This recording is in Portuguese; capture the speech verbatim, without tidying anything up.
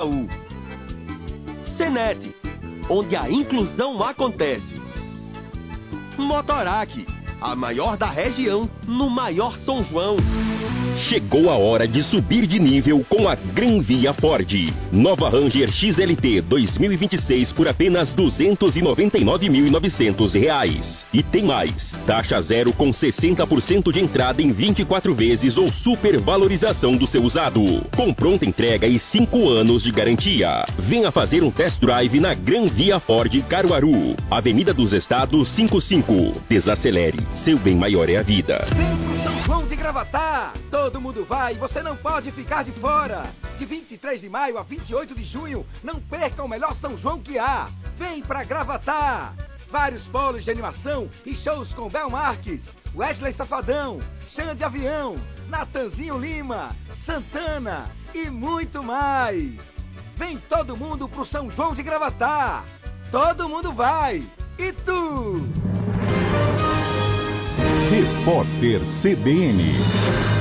U. Senet, onde a inclusão acontece. Motorac, a maior da região, no maior São João. Chegou a hora de subir de nível com a Gran Via Ford. Nova Ranger X L T dois mil e vinte e seis por apenas duzentos e noventa e nove mil e novecentos reais. E tem mais, taxa zero com sessenta por cento de entrada em vinte e quatro vezes ou supervalorização do seu usado. Com pronta entrega e cinco anos de garantia. Venha fazer um test drive na Gran Via Ford Caruaru. Avenida dos Estados cinquenta e cinco. Desacelere, seu bem maior é a vida. Vem pro São João de Gravatá! Todo mundo vai, você não pode ficar de fora. De vinte e três de maio a vinte e oito de junho, não perca o melhor São João que há. Vem pra Gravatá. Vários polos de animação e shows com Bel Marques, Wesley Safadão, Xande Avião, Natanzinho Lima, Santana e muito mais. Vem todo mundo pro São João de Gravatá. Todo mundo vai. E tu? Repórter C B N.